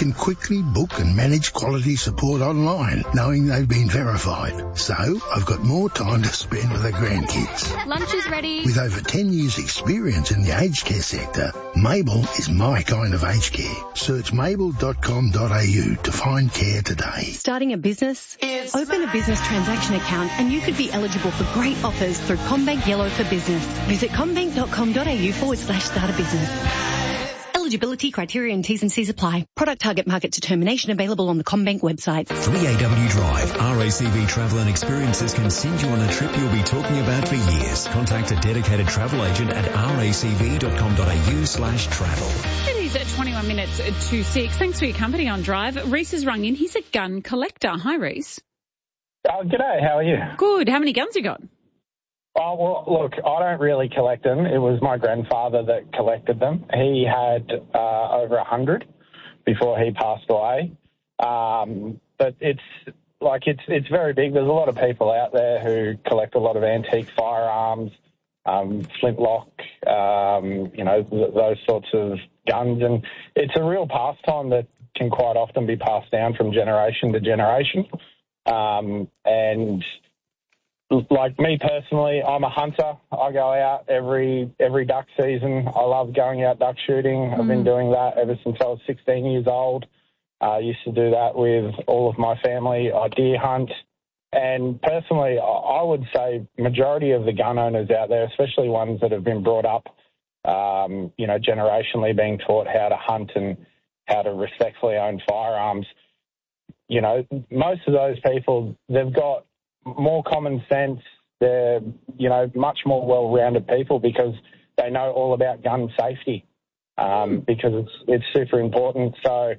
can quickly book and manage quality support online, knowing they've been verified. So I've got more time to spend with the grandkids. Lunch is ready. With over 10 years' experience in the aged care sector, Mabel is my kind of aged care. Search mabel.com.au to find care today. Starting a business? Open a business transaction account and you could be eligible for great offers through CommBank Yellow for Business. Visit commbank.com.au/start a business. Eligibility criteria and T's and C's apply. Product target market determination available on the CommBank website. 3AW Drive. RACV Travel and Experiences can send you on a trip you'll be talking about for years. Contact a dedicated travel agent at racv.com.au/travel. It is at 21 minutes to 6. Thanks for your company on Drive. Reese has rung in. He's a gun collector. Hi, Reese. G'day, how are you? Good. How many guns you got? Oh, well, look, I don't really collect them. It was my grandfather that collected them. He had over 100 before he passed away. But it's very big. There's a lot of people out there who collect a lot of antique firearms, flintlock, those sorts of guns. And it's a real pastime that can quite often be passed down from generation to generation. And like me personally, I'm a hunter. I go out every duck season. I love going out duck shooting. I've been doing that ever since I was 16 years old. I used to do that with all of my family. I deer hunt. And personally, I would say majority of the gun owners out there, especially ones that have been brought up, generationally being taught how to hunt and how to respectfully own firearms, most of those people, they've got more common sense. They're, much more well-rounded people because they know all about gun safety because it's super important. So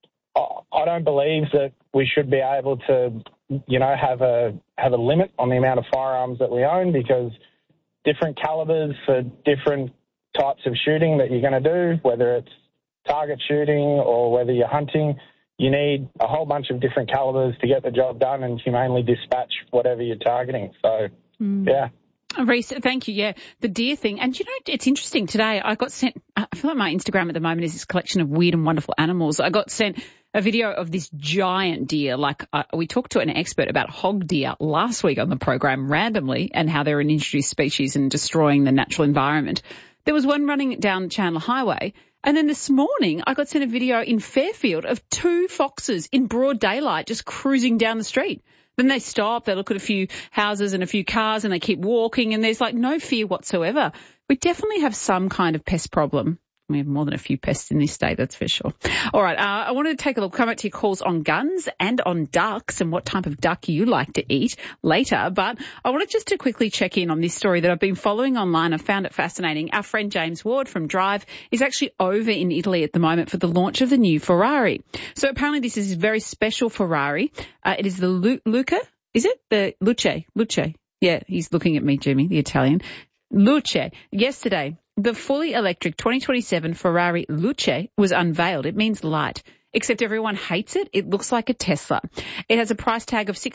I don't believe that we should be able to, have a limit on the amount of firearms that we own because different calibers for different types of shooting that you're going to do, whether it's target shooting or whether you're hunting, you need a whole bunch of different calibers to get the job done and humanely dispatch whatever you're targeting. So, yeah. Reese, thank you. Yeah, the deer thing. And, it's interesting. Today I got sent, I feel like my Instagram at the moment is this collection of weird and wonderful animals. I got sent a video of this giant deer. We talked to an expert about hog deer last week on the program randomly and how they're an introduced species and destroying the natural environment. There was one running down Chandler Highway. And then this morning I got sent a video in Fairfield of 2 foxes in broad daylight just cruising down the street. Then they stop, they look at a few houses and a few cars and they keep walking and there's no fear whatsoever. We definitely have some kind of pest problem. We have more than a few pests in this state, that's for sure. All right, I wanted to take a look, come back to your calls on guns and on ducks and what type of duck you like to eat later. But I wanted just to quickly check in on this story that I've been following online. I found it fascinating. Our friend James Ward from Drive is actually over in Italy at the moment for the launch of the new Ferrari. So apparently this is a very special Ferrari. It is the Luca, is it? The Luce. Yeah, he's looking at me, Jimmy, the Italian. Luce. Yesterday, the fully electric 2027 Ferrari Luce was unveiled. It means light, except everyone hates it. It looks like a Tesla. It has a price tag of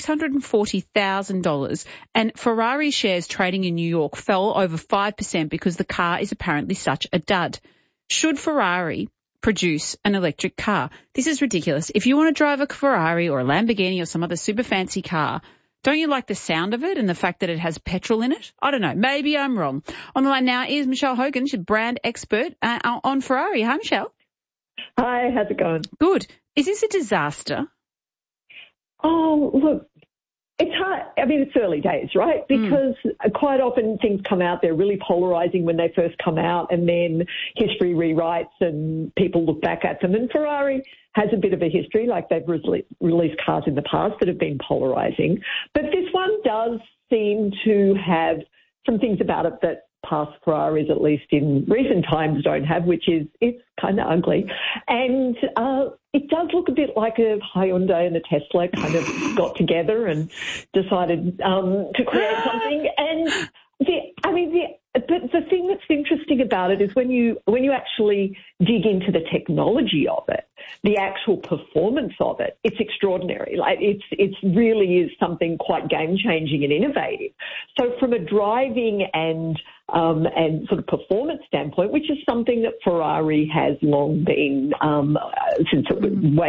$640,000 and Ferrari shares trading in New York fell over 5% because the car is apparently such a dud. Should Ferrari produce an electric car? This is ridiculous. If you want to drive a Ferrari or a Lamborghini or some other super fancy car, don't you like the sound of it and the fact that it has petrol in it? I don't know. Maybe I'm wrong. On the line now is Michelle Hogan. She's a brand expert on Ferrari. Hi, Michelle. Hi, how's it going? Good. Is this a disaster? Oh, look, it's hard. I mean, it's early days, right? Because quite often things come out, they're really polarizing when they first come out and then history rewrites and people look back at them. And Ferrari has a bit of a history, like they've released cars in the past that have been polarizing. But this one does seem to have some things about it that past Ferraris, at least in recent times, don't have, which is it's kind of ugly. And it does look a bit like a Hyundai and a Tesla kind of got together and decided to create something. And but the thing that's interesting about it is when you actually dig into the technology of it, the actual performance of it, it's extraordinary. Like it's really is something quite game changing and innovative. So from a driving and sort of performance standpoint, which is something that Ferrari has long been since it was way